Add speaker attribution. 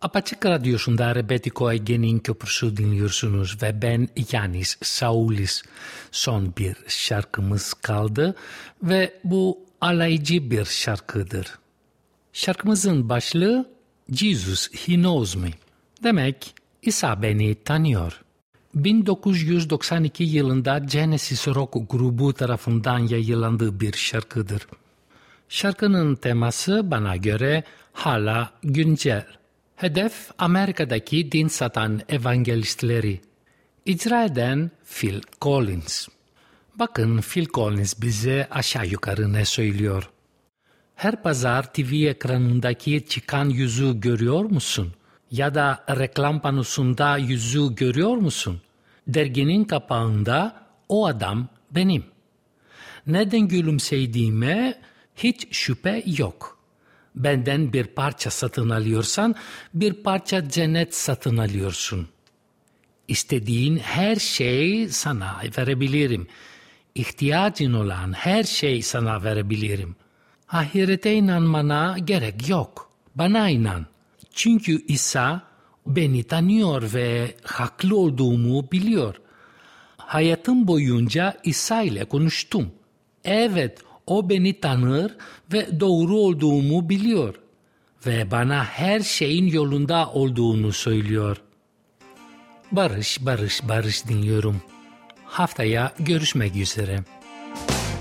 Speaker 1: Apaçık Radyosu'nda Rebetiko Ege'nin Köprüsü dinliyorsunuz ve ben Yanis Saulis. Son bir şarkımız kaldı ve bu alaycı bir şarkıdır. Şarkımızın başlığı Jesus He Knows Me. Demek İsa beni tanıyor. 1992 yılında Genesis Rock grubu tarafından yayınlandığı bir şarkıdır. Şarkının teması bana göre hala güncel. Hedef Amerika'daki din satan evangelistleri. İcra eden Phil Collins. Bakın Phil Collins bize aşağı yukarı ne söylüyor. Her pazar TV ekranındaki çıkan yüzü görüyor musun? Ya da reklam panosunda yüzü görüyor musun? Derginin kapağında o adam benim. Neden gülümsediğime hiç şüphe yok. Benden bir parça satın alıyorsan bir parça cennet satın alıyorsun. İstediğin her şeyi sana verebilirim. İhtiyacın olan her şeyi sana verebilirim. Ahirete inanmana gerek yok. Bana inan. Çünkü İsa beni tanıyor ve haklı olduğumu biliyor. Hayatım boyunca İsa ile konuştum. Evet, o beni tanır ve doğru olduğumu biliyor. Ve bana her şeyin yolunda olduğunu söylüyor. Barış dinliyorum. Haftaya görüşmek üzere.